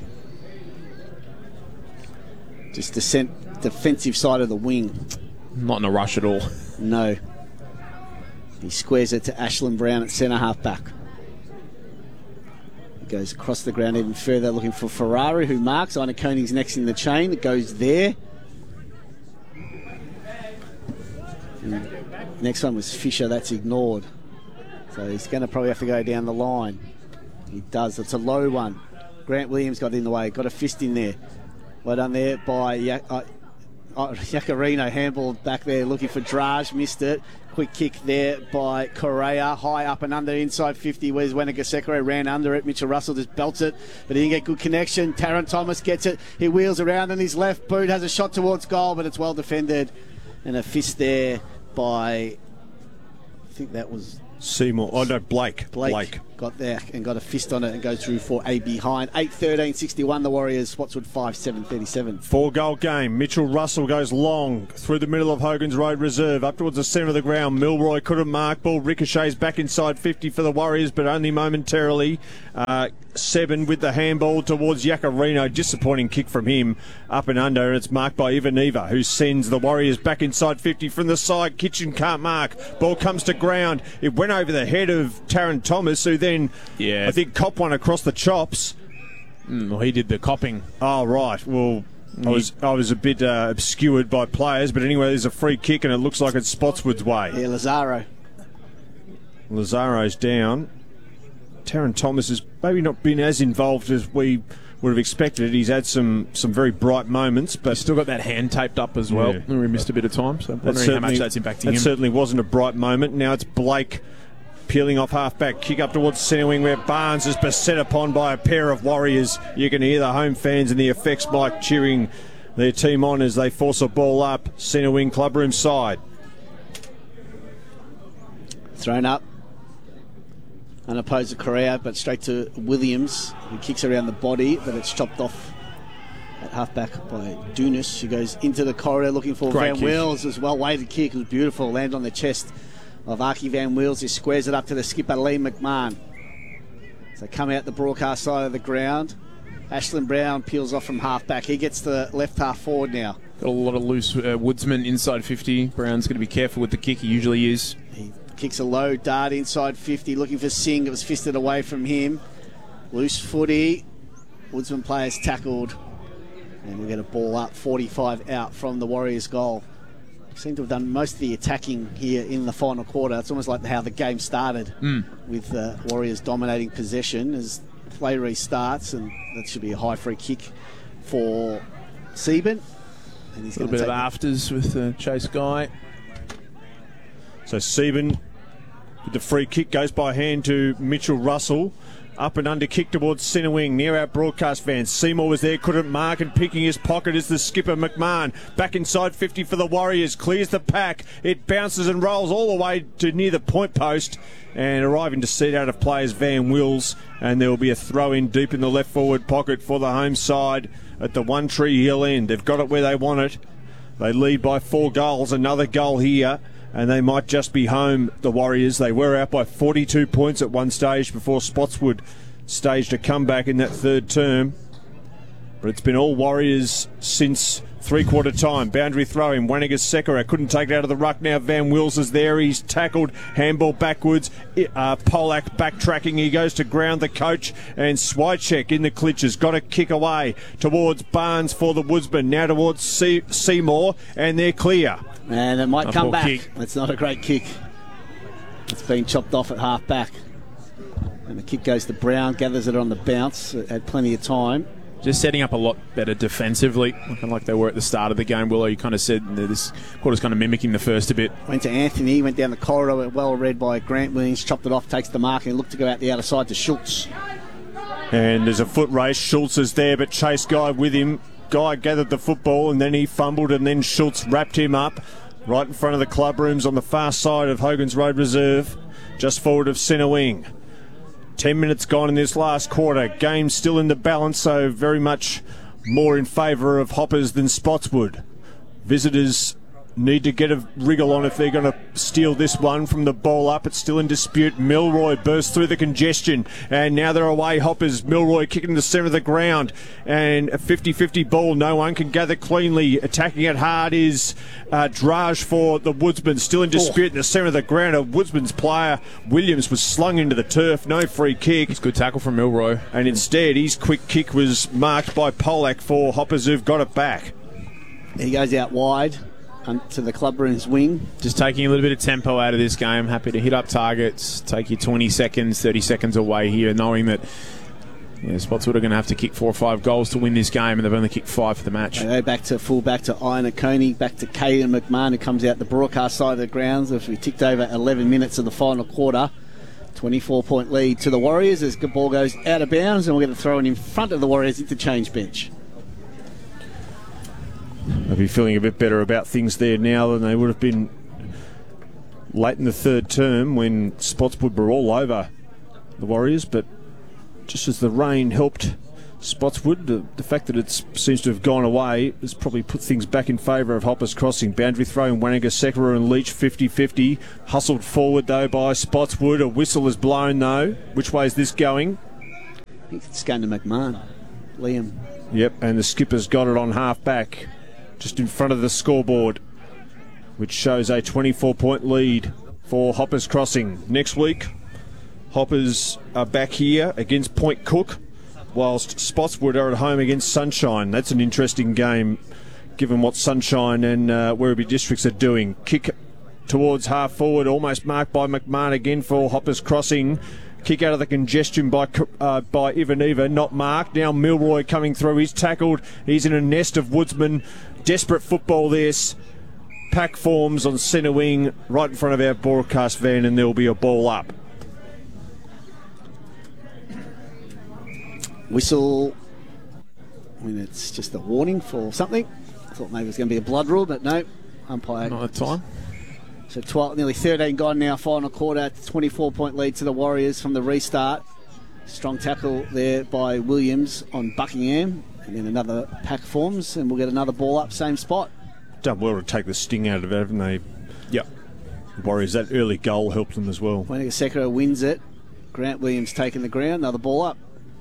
Just defensive side of the wing. Not in a rush at all. No. He squares it to Ashland Brown at centre half back. He goes across the ground even further, looking for Ferrari, who marks. Inakoni's next in the chain. It goes there. And next one was Fisher. That's ignored. So he's going to probably have to go down the line. He does. It's a low one. Grant Williams got in the way. Got a fist in there. Well done there by Yacarino. Handball back there looking for Drage. Missed it. Quick kick there by Correa. High up and under inside 50. Where's Wanagasekara? Ran under it. Mitchell Russell just belts it, but he didn't get good connection. Taron Thomas gets it. He wheels around on his left boot. Has a shot towards goal, but it's well defended. And a fist there by think that was Seymour. Oh, no, Blake. Blake got there and got a fist on it and goes through for a behind. 8-13-61 the Warriors. Spotswood 5-7-37. 4-goal game. Mitchell Russell goes long through the middle of Hogan's Road Reserve up towards the centre of the ground. Milroy couldn't mark. Ball ricochets back inside 50 for the Warriors, but only momentarily. Seven with the handball towards Yacarino. Disappointing kick from him up and under, and it's marked by Ivaneva, who sends the Warriors back inside 50 from the side. Kitchen can't mark. Ball comes to ground. It went over the head of Taron Thomas, who then, I think, copped one across the chops. Well, he did the copping. Oh, right. Well, I was a bit obscured by players, but anyway, there's a free kick, and it looks like it's Spotswood's way. Yeah, Lazaro's down. Taron Thomas has maybe not been as involved as we would have expected. He's had some very bright moments, but he's still got that hand taped up as well. Yeah. We missed a bit of time, so I'm wondering how much that's impacting him. That certainly wasn't a bright moment. Now it's Blake peeling off half-back, kick up towards centre wing where Barnes is beset upon by a pair of Warriors. You can hear the home fans and the effects mic cheering their team on as they force a ball up centre wing clubroom side. Thrown up. Unopposed to Correa, but straight to Williams, who kicks around the body, but it's chopped off at halfback by Dunis, who goes into the corridor looking for Van Wheels. It was a well-weighted kick. It was beautiful. Land on the chest of Archie Van Wheels. He squares it up to the skipper, Lee McMahon. So come out the broadcast side of the ground. Ashlyn Brown peels off from halfback. He gets the left half forward now. Got a lot of loose woodsmen inside 50. Brown's going to be careful with the kick. He usually is. He kicks a low dart inside 50, looking for Singh. It was fisted away from him. Loose footy. Woodsman players tackled. And we get a ball up, 45 out from the Warriors' goal. Seem to have done most of the attacking here in the final quarter. It's almost like how the game started, with Warriors dominating possession as play restarts, and that should be a high free kick for Sieben. And he's a little bit of afters with Chase Guy. So Sieben with the free kick goes by hand to Mitchell Russell. Up and under kick towards centre wing near our broadcast fans. Seymour was there, couldn't mark, and picking his pocket is the skipper McMahon. Back inside 50 for the Warriors, clears the pack. It bounces and rolls all the way to near the point post, and arriving to seat out of players Van Wills, and there will be a throw in deep in the left forward pocket for the home side at the One Tree Hill end. They've got it where they want it. They lead by 4 goals. Another goal here, and they might just be home, the Warriors. They were out by 42 points at one stage before Spotswood staged a comeback in that third term. But it's been all Warriors since three-quarter time. Boundary throw in. Waniga Sekera couldn't take it out of the ruck. Now Van Wills is there. He's tackled. Handball backwards. Polak backtracking. He goes to ground the coach. And Swycek in the clinches. Got a kick away towards Barnes for the Woodsman. Now towards Seymour. And they're clear. And it might come back. It's not a great kick. It's been chopped off at half back. And the kick goes to Brown. Gathers it on the bounce. It had plenty of time. Just setting up a lot better defensively, looking like they were at the start of the game. Willow, you kind of said this quarter's kind of mimicking the first a bit. Went to Anthony, went down the corridor, well read by Grant Williams, chopped it off, takes the mark, and looked to go out the outer side to Schultz. And there's a foot race. Schultz is there, but Chase Guy with him. Guy gathered the football, and then he fumbled, and then Schultz wrapped him up right in front of the club rooms on the far side of Hogan's Road Reserve, just forward of centre wing. 10 minutes gone in this last quarter. Game still in the balance, so very much more in favour of Hoppers than Spotswood. Visitors need to get a wriggle on if they're going to steal this one from the ball up. It's still in dispute. Milroy bursts through the congestion, and now they're away. Hoppers. Milroy kicking the centre of the ground, and a 50-50 ball. No one can gather cleanly. Attacking it hard is Drage for the Woodsman. Still in dispute in the centre of the ground. A Woodsman's player, Williams, was slung into the turf. No free kick. It's good tackle from Milroy. And instead, his quick kick was marked by Polak for Hoppers, who've got it back. He goes out wide to the clubroom's wing. Just taking a little bit of tempo out of this game. Happy to hit up targets, take you 20 seconds, 30 seconds away here, knowing that Spotswood are going to have to kick 4 or 5 goals to win this game, and they've only kicked 5 for the match. They go back to full back to Iona Coney, back to Caden McMahon, who comes out the broadcast side of the grounds as we ticked over 11 minutes of the final quarter. 24-point lead to the Warriors as the ball goes out of bounds, and we're going to throw it in front of the Warriors interchange bench. They'll be feeling a bit better about things there now than they would have been late in the third term when Spotswood were all over the Warriors, but just as the rain helped Spotswood, the fact that it seems to have gone away has probably put things back in favour of Hoppers Crossing. Boundary throw in Wanaka, Sekera and Leach 50-50. Hustled forward though by Spotswood. A whistle is blown though. Which way is this going? I think it's going to McMahon. Liam. Yep, and the skipper's got it on half back, just in front of the scoreboard, which shows a 24-point lead for Hoppers Crossing. Next week, Hoppers are back here against Point Cook, whilst Spotswood are at home against Sunshine. That's an interesting game, given what Sunshine and Werribee Districts are doing. Kick towards half forward, almost marked by McMahon again for Hoppers Crossing. Kick out of the congestion by Ivaneva, not marked. Now Milroy coming through. He's tackled. He's in a nest of Woodsmen. Desperate football this. Pack forms on centre wing right in front of our broadcast van, and there will be a ball up. Whistle. I mean, it's just a warning for something. I thought maybe it was going to be a blood rule, but no. Umpire. Not at time. So nearly 13 gone now, final quarter. 24-point lead to the Warriors from the restart. Strong tackle there by Williams on Buckingham. And then another pack forms, and we'll get another ball up, same spot. Done well to take the sting out of it, haven't they? Yep. The Warriors, that early goal helped them as well. Wanaka Sekera wins it. Grant Williams taking the ground, another ball up.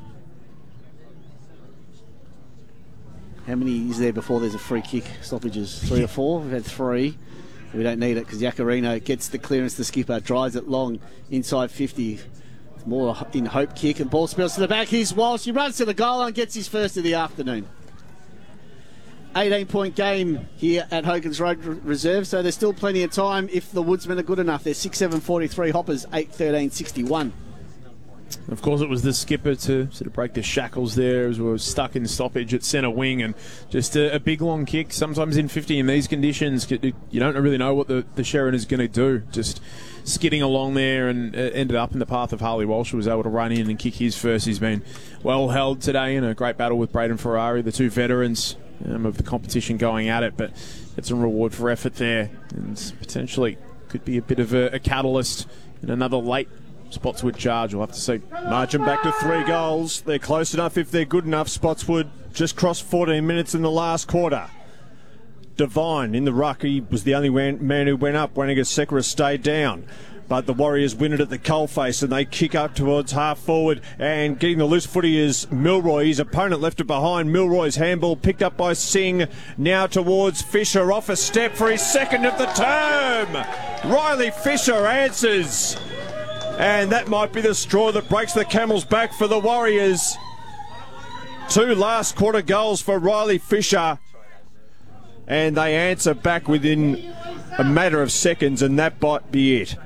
How many is there before there's a free kick? Stoppages? 3 or 4? We've had 3. We don't need it because Yacarino gets the clearance. The skipper drives it long inside 50. More in hope kick, and ball spills to the back. Here's Walsh. He runs to the goal and gets his first of the afternoon. 18-point game here at Hogan's Road Reserve, so there's still plenty of time if the Woodsmen are good enough. They're 6-7-43, Hoppers 8-13-61. Of course, it was the skipper to sort of break the shackles there as we were stuck in stoppage at centre wing, and just a big long kick. Sometimes in 50 in these conditions, you don't really know what the Sheridan is going to do. Just skidding along there, and ended up in the path of Harley Walsh, who was able to run in and kick his first. He's been well held today in a great battle with Braden Ferrari, the two veterans of the competition going at it, but it's a reward for effort there, and potentially could be a bit of a catalyst in another late Spotswood charge. We'll have to see. Margin back to 3 goals. They're close enough if they're good enough. Spotswood just crossed 14 minutes in the last quarter. Devine in the ruck. He was the only man who went up. Wanaka Sekera stayed down. But the Warriors win it at the coalface, and they kick up towards half forward, and getting the loose footy is Milroy. His opponent left it behind. Milroy's handball picked up by Singh. Now towards Fisher, off a step for his second of the term. Riley Fisher answers. And that might be the straw that breaks the camel's back for the Warriors. 2 last quarter goals for Riley Fisher. And they answer back within a matter of seconds, and that might be it.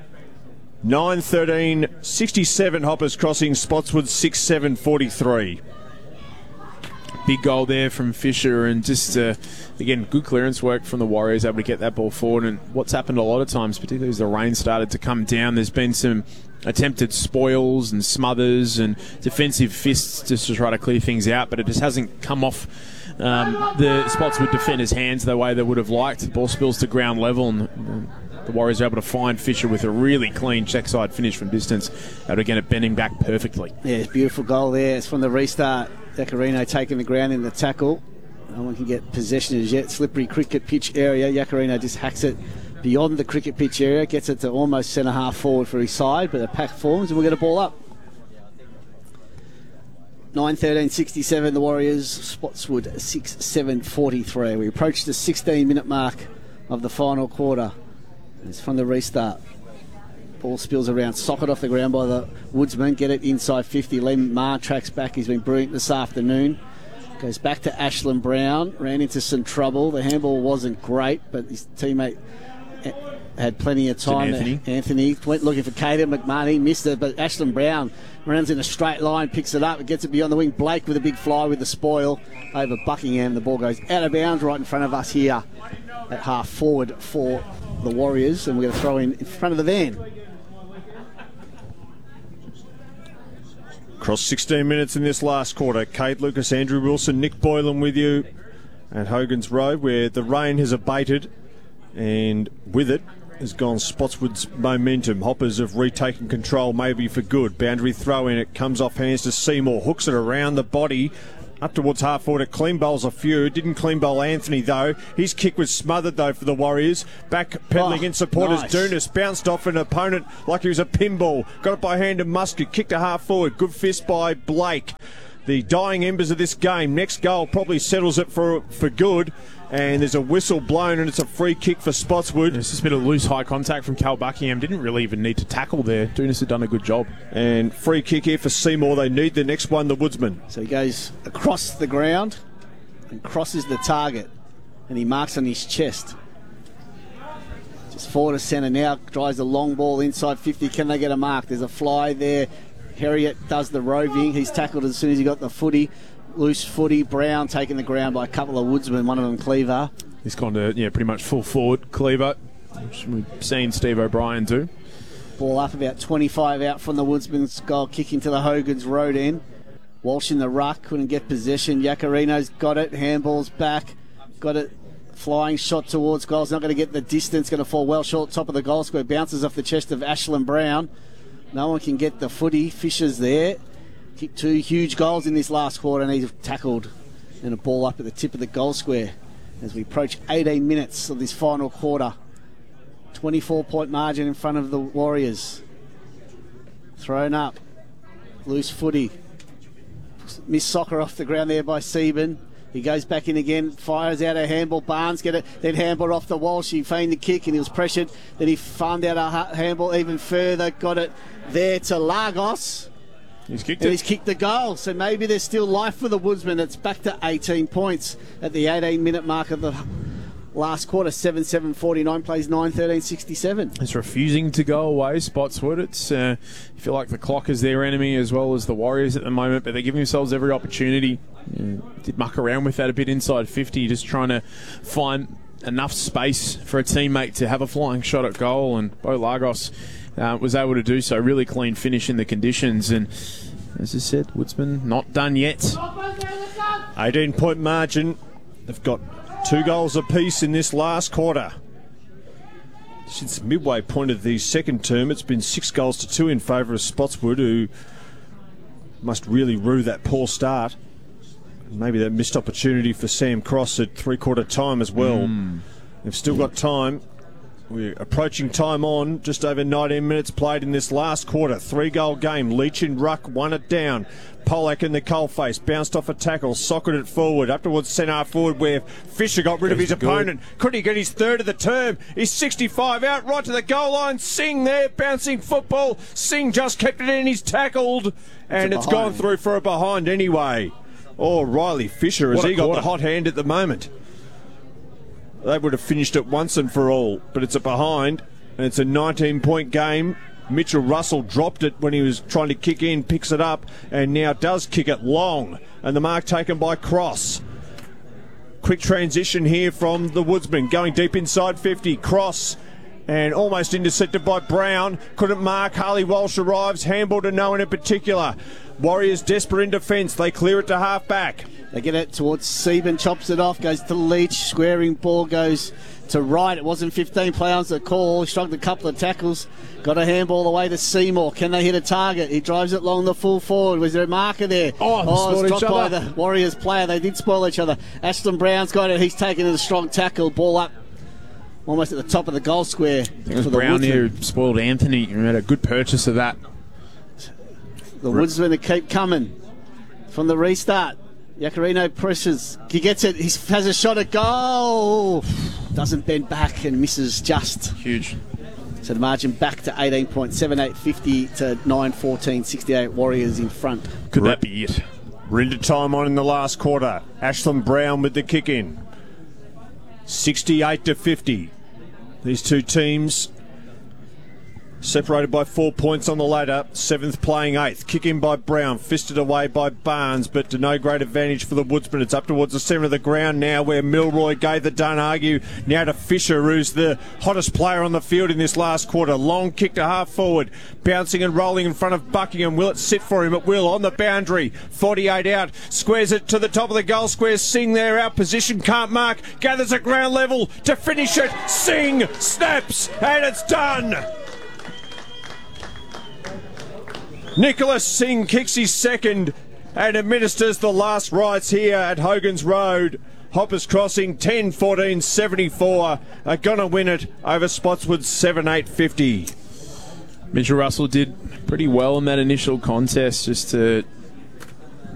9-13-67 Hoppers Crossing, Spotswood 6-7-43. Big goal there from Fisher, and just again, good clearance work from the Warriors, able to get that ball forward. And what's happened a lot of times, particularly as the rain started to come down, there's been some attempted spoils and smothers and defensive fists just to try to clear things out, but it just hasn't come off the Spotswood defenders' hands the way they would have liked. The ball spills to ground level, and the Warriors are able to find Fisher with a really clean checkside finish from distance, able to get it bending back perfectly. Yeah, it's a beautiful goal there. It's from the restart. Yacarino taking the ground in the tackle. No one can get possession as yet. Slippery cricket pitch area. Yacarino just hacks it beyond the cricket pitch area, gets it to almost centre half forward for his side, but the pack forms, and we'll get a ball up. 9-13-67 the Warriors, Spotswood 6-7-43. We approach the 16-minute mark of the final quarter. It's from the restart. Ball spills around, socket off the ground by the Woodsman, get it inside 50. Lem Maher tracks back, he's been brilliant this afternoon. Goes back to Ashland Brown, ran into some trouble. The handball wasn't great, but his teammate had plenty of time. Anthony went looking for Caden McMahon, he missed it, but Ashland Brown runs in a straight line, picks it up, and gets it beyond the wing. Blake with a big fly with the spoil over Buckingham. The ball goes out of bounds right in front of us here at half forward for the Warriors, and we're going to throw in front of the van. Across 16 minutes in this last quarter. Kate Lucas, Andrew Wilson, Nick Boylan with you at Hogan's Road, where the rain has abated, and with it, has gone Spotswood's momentum. Hoppers have retaken control, maybe for good. Boundary throw in, it comes off hands to Seymour, hooks it around the body. Up towards half forward, it clean bowls a few. Didn't clean bowl Anthony, though. His kick was smothered, though, for the Warriors. Back pedaling in support as Dunas bounced off an opponent like he was a pinball. Got it by hand to Muscat. Kicked to half forward. Good fist by Blake. The dying embers of this game. Next goal probably settles it for good. And there's a whistle blown, and it's a free kick for Spotswood. It's just a bit of loose high contact from Cal Buckingham. Didn't really even need to tackle there. Dunas had done a good job. And free kick here for Seymour. They need the next one, the Woodsman. So he goes across the ground and crosses the target, and he marks on his chest. Just forward to centre now. Drives the long ball inside 50. Can they get a mark? There's a fly there. Harriet does the roving. He's tackled as soon as he got the footy. Loose footy. Brown taking the ground by a couple of Woodsmen, one of them Cleaver. He's gone to pretty much full forward, Cleaver, which we've seen Steve O'Brien do. Ball up about 25 out from the Woodsman's goal, kick into the Hogan's road end. Walsh in the ruck, couldn't get possession. Yacarino's got it, handball's back, got it, flying shot towards goals, not going to get the distance, going to fall well short, top of the goal square, bounces off the chest of Ashland Brown. No one can get the footy. Fisher's there. Kicked 2 huge goals in this last quarter, and he's tackled, and a ball up at the tip of the goal square as we approach 18 minutes of this final quarter. 24-point margin in front of the Warriors. Thrown up. Loose footy. Missed soccer off the ground there by Sieben. He goes back in again, fires out a handball. Barnes get it, then handball off the Walsh. He feigned the kick and he was pressured. Then he farmed out a handball even further. Got it there to Lagos. He's kicked it. He's kicked the goal. So maybe there's still life for the Woodsman. It's back to 18 points at the 18-minute mark of the last quarter. 7-7-49 plays 9-13-67. It's refusing to go away, Spotswood. It's you feel like the clock is their enemy as well as the Warriors at the moment, but they're giving themselves every opportunity. Did muck around with that a bit inside 50, just trying to find enough space for a teammate to have a flying shot at goal, and Bo Lagos was able to do so. Really clean finish in the conditions, and as I said, Woodsman not done yet. 18-point margin. They've got 2 goals apiece in this last quarter. Since midway point of the second term, it's been 6 goals to 2 in favour of Spotswood, who must really rue that poor start. Maybe that missed opportunity for Sam Cross at 3/4 time as well. They've still got time. We're approaching time on, just over 19 minutes played in this last quarter. 3-goal game. Leach in ruck, won it down. Pollack in the coalface, bounced off a tackle, socketed it forward, up towards centre forward where Fisher got rid of his opponent. Couldn't he get his 3rd of the term? He's 65 out, right to the goal line. Singh there, bouncing football. Singh just kept it in, he's tackled, and it's gone through for a behind anyway. Oh, Riley Fisher, has he got the hot hand at the moment? They would have finished it once and for all, but it's a behind, and it's a 19-point game. Mitchell Russell dropped it when he was trying to kick in, picks it up, and now does kick it long. And the mark taken by Cross. Quick transition here from the Woodsman, going deep inside 50. Cross, and almost intercepted by Brown. Couldn't mark. Harley Walsh arrives. Handball to no one in particular. Warriors desperate in defence. They clear it to half back. They get it towards Sieben, chops it off, goes to Leach, squaring ball goes to right. It wasn't 15 play on the call. He shrugged a couple of tackles. Got a handball away to Seymour. Can they hit a target? He drives it along the full forward. Was there a marker there? Oh, it's dropped by the Warriors player. They did spoil each other. Ashton Brown's got it. He's taken a strong tackle. Ball up almost at the top of the goal square. It was Brown here who spoiled Anthony. He made a good purchase of that. The Woodsmen keep coming from the restart. Yacarino presses. He gets it. He has a shot at goal. Doesn't bend back and misses just. Huge. So the margin back to 18 points. 7-8-50 to 9-14-68. Warriors in front. Could that be it? We're into time on in the last quarter. Ashland Brown with the kick in. 68-50. These two teams Separated by 4 points on the ladder. 7th playing 8th. Kick in by Brown. Fisted away by Barnes, but to no great advantage for the Woodsmen. It's up towards the centre of the ground now where Milroy gave the don't argue. Now to Fisher, who's the hottest player on the field in this last quarter. Long kick to half forward. Bouncing and rolling in front of Buckingham. Will it sit for him? It will on the boundary. 48 out. Squares it to the top of the goal square. Singh there out position. Can't mark. Gathers at ground level to finish it. Singh snaps and it's done. Nicholas Singh kicks his second and administers the last rites here at Hogan's Road. Hoppers Crossing 10-14-74 are going to win it over Spotswood 7-8-50. Mitchell Russell did pretty well in that initial contest just to